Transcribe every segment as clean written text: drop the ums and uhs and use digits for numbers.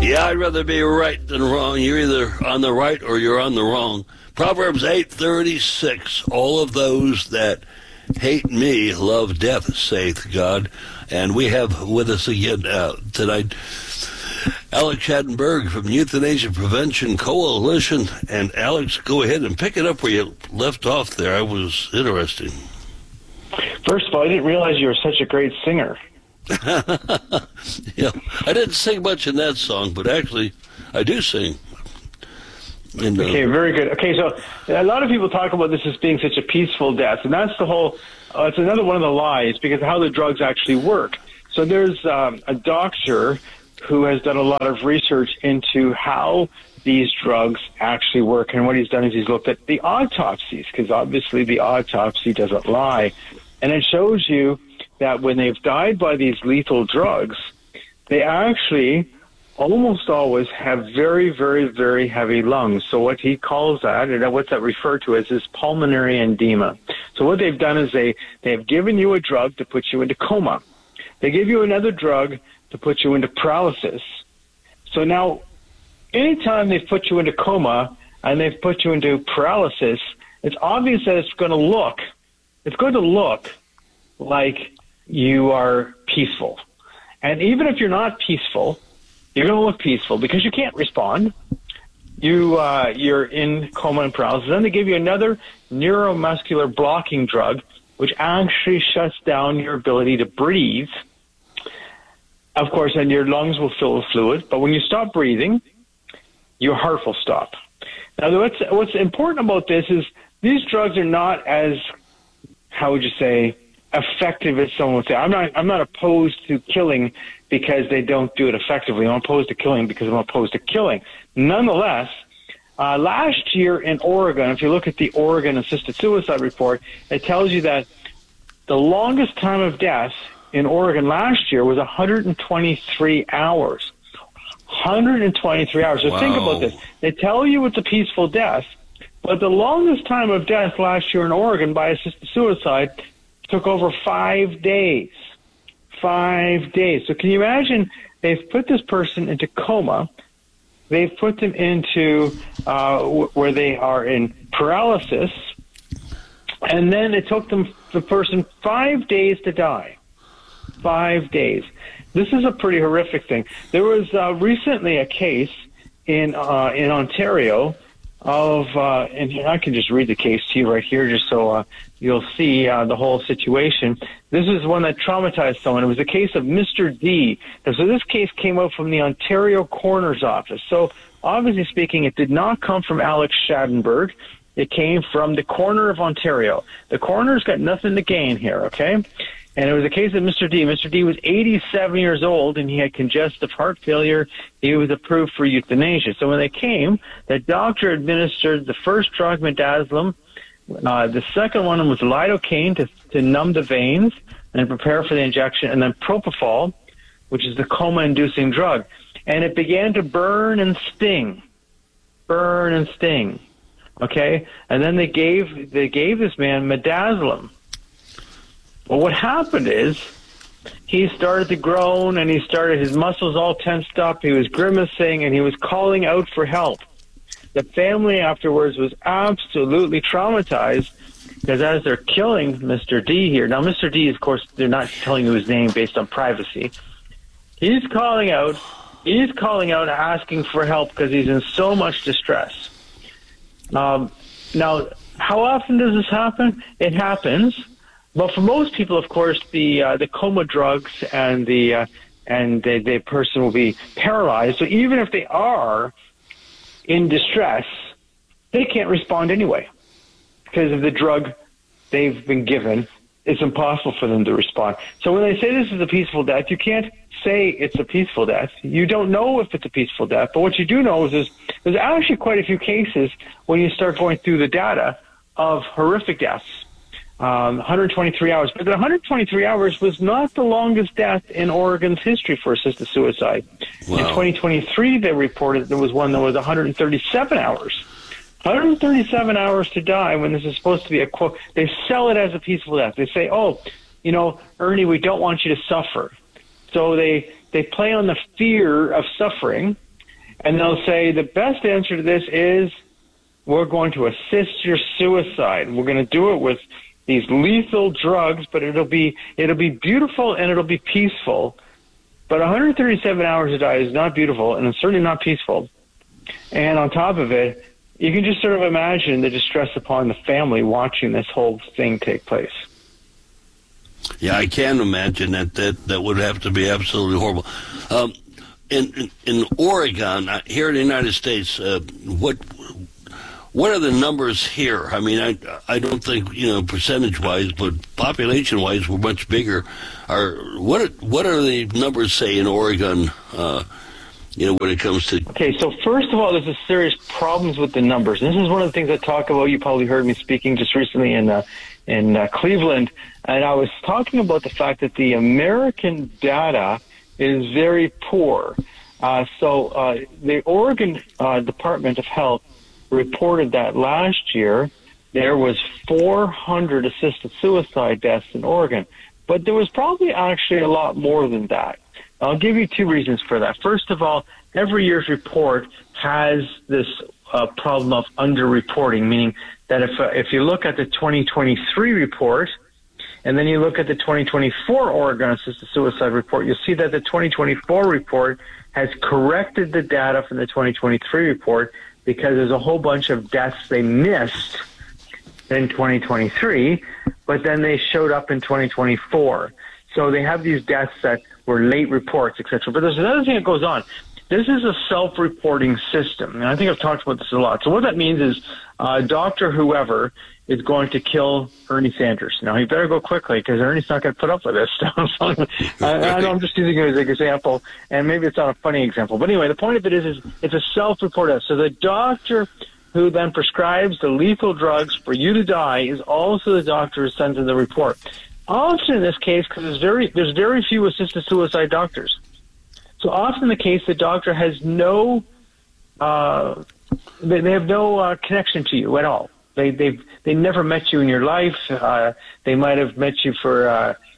Yeah, I'd rather be right than wrong. You're either on the right or you're on the wrong. Proverbs 8:36. All of those that hate me love death, saith God. And we have with us again tonight Alex Schadenberg from Euthanasia Prevention Coalition. And Alex, go ahead and pick it up where you left off there. I was interesting. First of all, I didn't realize you were such a great singer. Yeah, I didn't sing much in that song, but actually I do sing. And, okay, very good. Okay, so a lot of people talk about this as being such a peaceful death, and that's the whole, it's another one of the lies, because of how the drugs actually work. So there's a doctor who has done a lot of research into how these drugs actually work, and what he's done is he's looked at the autopsies, because obviously the autopsy doesn't lie, and it shows you that when they've died by these lethal drugs, they actually almost always have very, very, very heavy lungs. So what he calls that, and what's that referred to as, is pulmonary edema. So what they've done is they have given you a drug to put you into coma. They give you another drug to put you into paralysis. So now, anytime they've put you into coma and they've put you into paralysis, it's obvious that it's going to look like you are peaceful. And even if you're not peaceful, you're going to look peaceful because you can't respond. You're in coma and paralysis. Then they give you another neuromuscular blocking drug, which actually shuts down your ability to breathe. Of course, and your lungs will fill with fluid. But when you stop breathing, your heart will stop. Now, what's important about this is these drugs are not as, how would you say, effective as someone would say. I'm not opposed to killing because they don't do it effectively. I'm opposed to killing because I'm opposed to killing. Nonetheless, last year in Oregon, if you look at the Oregon Assisted Suicide Report, it tells you that the longest time of death in Oregon last year was 123 hours. 123 hours. So think about this. They tell you it's a peaceful death, but the longest time of death last year in Oregon by assisted suicide took over 5 days. 5 days. So can you imagine, they've put this person into coma, they've put them into where they are in paralysis, and then it took the person 5 days to die. 5 days. This is a pretty horrific thing. There was recently a case in Ontario of, and I can just read the case to you right here just so you'll see the whole situation. This is one that traumatized someone. It was a case of Mr. D. And so this case came out from the Ontario Coroner's Office. So obviously speaking, it did not come from Alex Schadenberg. It came from the coroner of Ontario. The coroner's got nothing to gain here, okay? And it was a case of Mr. D. Mr. D was 87 years old, and he had congestive heart failure. He was approved for euthanasia. So when they came, the doctor administered the first drug, midazolam. The second one was lidocaine to numb the veins and prepare for the injection, and then propofol, which is the coma-inducing drug. And it began to burn and sting. Burn and sting. Okay? And then they gave this man midazolam. Well, what happened is he started to groan, and his muscles all tensed up. He was grimacing, and he was calling out for help. The family afterwards was absolutely traumatized because as they're killing Mr. D here, now Mr. D, of course, they're not telling you his name based on privacy. He's calling out asking for help because he's in so much distress. Now, how often does this happen? It happens. But for most people, of course, the coma drugs and the person will be paralyzed. So even if they are in distress, they can't respond anyway because of the drug they've been given. It's impossible for them to respond. So when they say this is a peaceful death, you can't say it's a peaceful death. You don't know if it's a peaceful death. But what you do know is there's actually quite a few cases when you start going through the data of horrific deaths. 123 hours. But the 123 hours was not the longest death in Oregon's history for assisted suicide. Wow. In 2023, they reported there was one that was 137 hours. 137 hours to die when this is supposed to be a quote. They sell it as a peaceful death. They say, oh, Ernie, we don't want you to suffer. So they play on the fear of suffering, And they'll say the best answer to this is we're going to assist your suicide. We're going to do it with these lethal drugs, but it'll be beautiful and it'll be peaceful. But 137 hours to die is not beautiful, and it's certainly not peaceful. And on top of it, you can just sort of imagine the distress upon the family watching this whole thing take place. Yeah, I can imagine that would have to be absolutely horrible. In Oregon, here in the United States, what are the numbers here? I mean, I don't think, percentage-wise, but population-wise, we're much bigger. What are the numbers, say, in Oregon, when it comes to... Okay, so first of all, there's a serious problems with the numbers. And this is one of the things I talk about. You probably heard me speaking just recently in Cleveland, and I was talking about the fact that the American data is very poor. So the Oregon Department of Health reported that last year there was 400 assisted suicide deaths in Oregon, but there was probably actually a lot more than that. I'll give you two reasons for that. First of all, every year's report has this problem of underreporting, meaning that if you look at the 2023 report and then you look at the 2024 Oregon Assisted Suicide Report, you'll see that the 2024 report has corrected the data from the 2023 report because there's a whole bunch of deaths they missed in 2023, but then they showed up in 2024. So they have these deaths that were late reports, etc. But there's another thing that goes on. This is a self-reporting system, and I think I've talked about this a lot. So what that means is Dr. Whoever is going to kill Bernie Sanders. Now, he better go quickly because Ernie's not going to put up with this stuff. I know I'm just using it as an example, and maybe it's not a funny example. But anyway, the point of it is it's a self-report. So the doctor who then prescribes the lethal drugs for you to die is also the doctor who sends in the report. Often in this case, because there's very few assisted suicide doctors. So often the case, the doctor has no, they have no connection to you at all. They never met you in your life. They might have met you for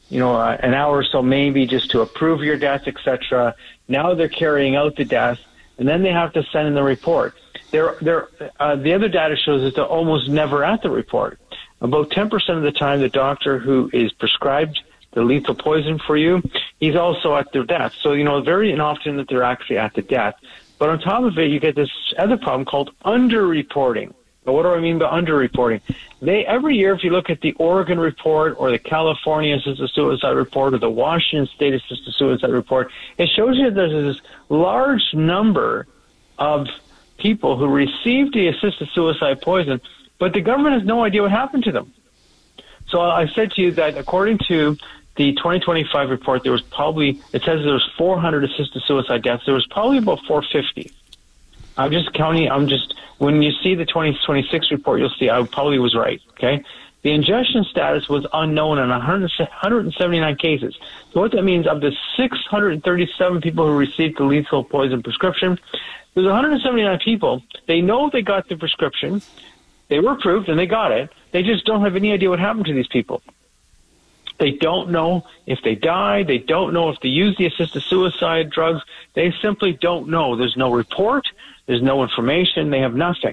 an hour or so, maybe just to approve your death, etc. Now they're carrying out the death, and then they have to send in the report. The other data shows that they're almost never at the report. About 10% of the time, the doctor who is prescribed the lethal poison for you, he's also at their death. So, very often that they're actually at the death. But on top of it, you get this other problem called underreporting. But what do I mean by underreporting? Every year, if you look at the Oregon report or the California Assisted Suicide Report or the Washington State Assisted Suicide Report, it shows you that there's this large number of people who received the assisted suicide poison, but the government has no idea what happened to them. So I said to you that according to the 2025 report, it says there was 400 assisted suicide deaths. There was probably about 450. I'm just counting. When you see the 2026 report, you'll see I probably was right. Okay. The ingestion status was unknown in 179 cases. So what that means, of the 637 people who received the lethal poison prescription, there's 179 people. They know they got the prescription. They were approved and they got it. They just don't have any idea what happened to these people. They don't know if they died. They don't know if they used the assisted suicide drugs. They simply don't know. There's no report. There's no information. They have nothing.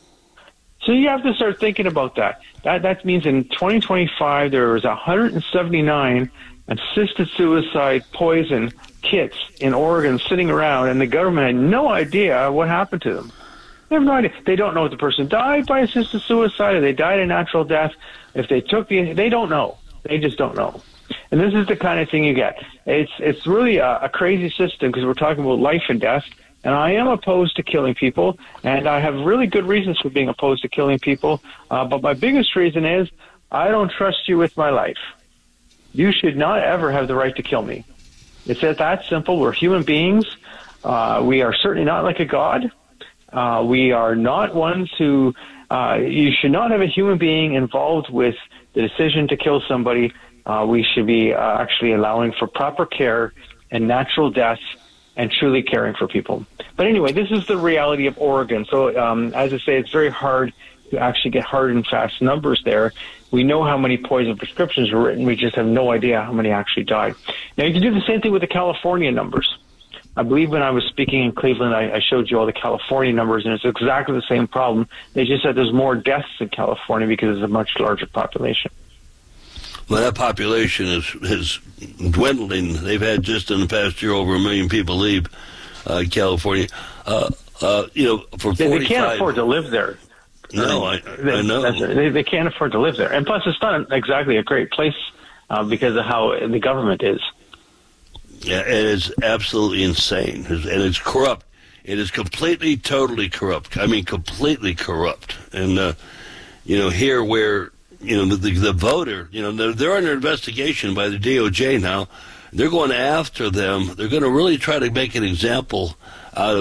So you have to start thinking about that. That means in 2025, there was 179 assisted suicide poison kits in Oregon sitting around, and the government had no idea what happened to them. They have no idea. They don't know if the person died by assisted suicide or they died a natural death. If they took they don't know. They just don't know. And this is the kind of thing you get. It's really a crazy system because we're talking about life and death. And I am opposed to killing people, and I have really good reasons for being opposed to killing people. But my biggest reason is I don't trust you with my life. You should not ever have the right to kill me. It's that simple. We're human beings. We are certainly not like a god. We are not ones who you should not have a human being involved with the decision to kill somebody. We should be actually allowing for proper care and natural death and truly caring for people. But anyway, this is the reality of Oregon. So as I say, it's very hard to actually get hard and fast numbers there. We know how many poison prescriptions were written. We just have no idea how many actually died. Now, you can do the same thing with the California numbers. I believe when I was speaking in Cleveland, I showed you all the California numbers, and it's exactly the same problem. They just said there's more deaths in California because it's a much larger population. Well, that population is dwindling. They've had just in the past year over 1 million people leave California. For 45, they can't afford to live there. No, I know. They can't afford to live there, and plus, it's not exactly a great place because of how the government is. Yeah, it is absolutely insane, and it's corrupt. It is completely, totally corrupt. I mean, completely corrupt. And here where the voter, they're under investigation by the DOJ now. They're going after them. They're going to really try to make an example out of